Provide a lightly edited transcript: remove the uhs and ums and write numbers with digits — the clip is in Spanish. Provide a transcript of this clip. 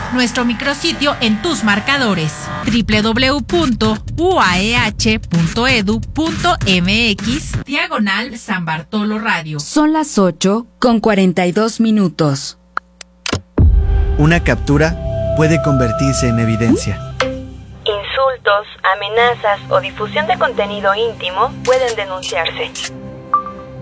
nuestro micrositio en tus marcadores www.uaeh.edu.mx/San Bartolo Radio. Son las 8:42. Una captura puede convertirse en evidencia. Insultos, amenazas o difusión de contenido íntimo pueden denunciarse.